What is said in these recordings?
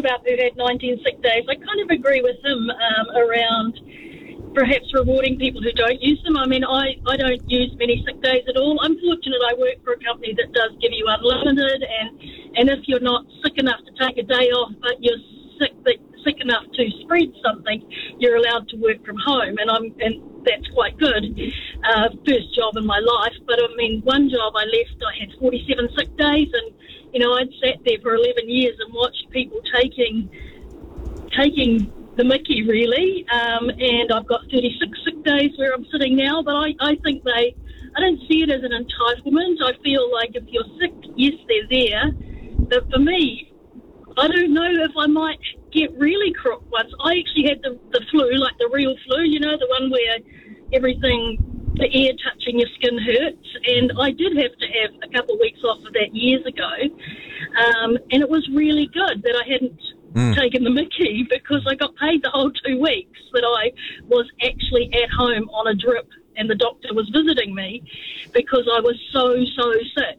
about who had 19 sick days, I kind of agree with him around perhaps rewarding people who don't use them. I mean, I don't use many sick days at all. I'm fortunate I work for a company that does give you unlimited, and if you're not sick enough to take a day off, but you're sick enough to spread something, you're allowed to work from home, and that's quite good. First job in my life, but I mean, one job I left, I had 47 sick days, and I'd sat there for 11 years and watched people taking the mickey, really, and I've got 36 sick days where I'm sitting now, but I think I don't see it as an entitlement. I feel like if you're sick, yes, they're there, but for me, I don't know if I might get really crook once. I actually had the flu, like the real flu, the one where the air touching your skin hurts, and I did have to have a couple of weeks off of that years ago, and it was really good that I hadn't taken the mickey, because I got paid the whole 2 weeks that I was actually at home on a drip and the doctor was visiting me because I was so sick.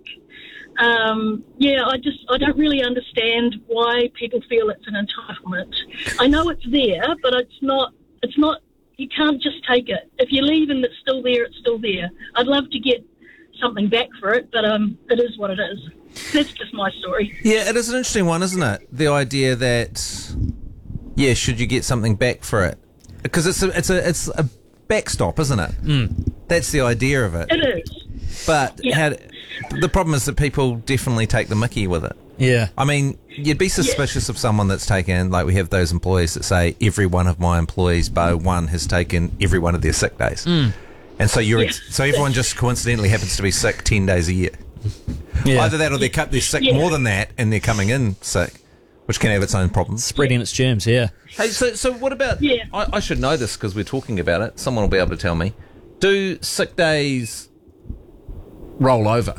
I don't really understand why people feel it's an entitlement. I know it's there, but it's not, you can't just take it. If you leave and it's still there, it's still there. I'd love to get something back for it, but it is what it is. That's just my story. Yeah, it is an interesting one, isn't it? The idea that, should you get something back for it? Because it's a backstop, isn't it? That's the idea of it. It is. But the problem is that people definitely take the mickey with it. Yeah. I mean, you'd be suspicious of someone that's taken, like we have those employees that say, every one of my employees, bar one, has taken every one of their sick days. And so so everyone just coincidentally happens to be sick 10 days a year. Yeah. Either that or they're sick more than that and they're coming in sick, which can have its own problems. Spreading its germs, yeah. Hey, so what about... Yeah. I should know this because we're talking about it. Someone will be able to tell me. Do sick days roll over?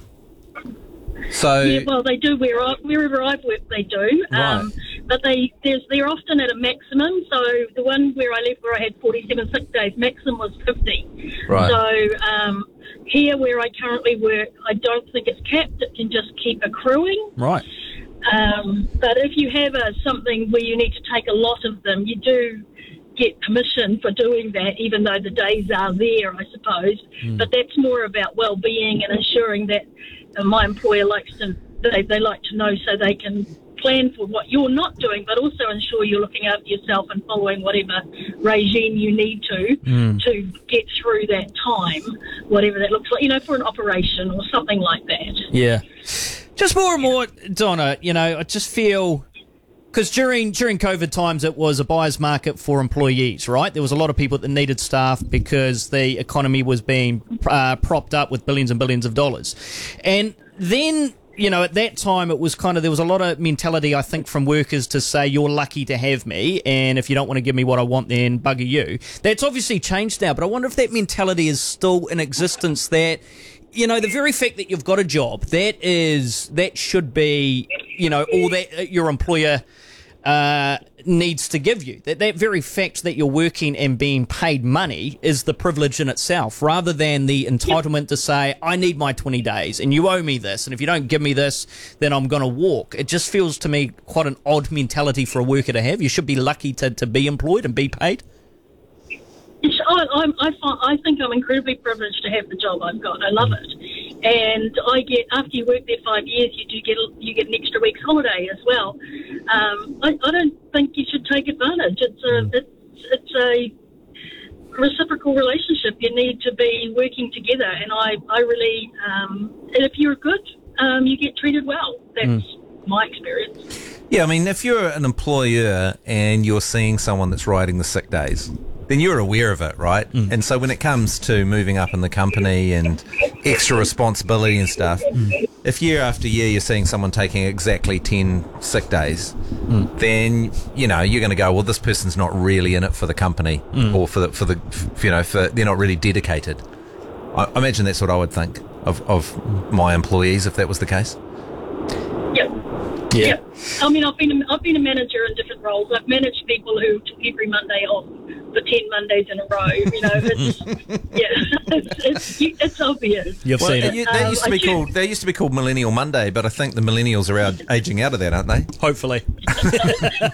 So yeah, well, they do wherever I've worked. They do, right. But they're often at a maximum. So the one where I left, where I had 47 sick days, maximum was 50. Right. So here, where I currently work, I don't think it's capped. It can just keep accruing. Right. But if you have something where you need to take a lot of them, you do get permission for doing that, even though the days are there, I suppose. But that's more about well-being and ensuring that my employer they like to know so they can plan for what you're not doing, but also ensure you're looking after yourself and following whatever regime you need to get through that time, whatever that looks like, for an operation or something like that. Yeah. Just more and more, Donna, I just feel... Because during COVID times, it was a buyer's market for employees, right? There was a lot of people that needed staff because the economy was being propped up with billions and billions of dollars. And then, at that time, it was there was a lot of mentality, I think, from workers to say, you're lucky to have me, and if you don't want to give me what I want, then bugger you. That's obviously changed now, but I wonder if that mentality is still in existence, that... the very fact that you've got a job, that should be, all that your employer needs to give you. That very fact that you're working and being paid money is the privilege in itself, rather than the entitlement to say, I need my 20 days and you owe me this, and if you don't give me this, then I'm going to walk. It just feels to me quite an odd mentality for a worker to have. You should be lucky to be employed and be paid. I think I'm incredibly privileged to have the job I've got. I love it, and I get, after you work there 5 years, you get an extra week's holiday as well. I don't think you should take advantage. It's a reciprocal relationship. You need to be working together, and I really, and if you're good, you get treated well. That's my experience. Yeah, I mean, if you're an employer and you're seeing someone that's riding the sick days, then you're aware of it, right? And so when it comes to moving up in the company and extra responsibility and stuff, if year after year you're seeing someone taking exactly 10 sick days, then, you're going to go, well, this person's not really in it for the company or for they're not really dedicated. I imagine that's what I would think of my employees if that was the case. Yeah. I mean, I've been a manager in different roles. I've managed people who took every Monday off for 10 Mondays in a row. It's obvious. You've seen it. They used to be called Millennial Monday, but I think the millennials are aging out of that, aren't they? Hopefully.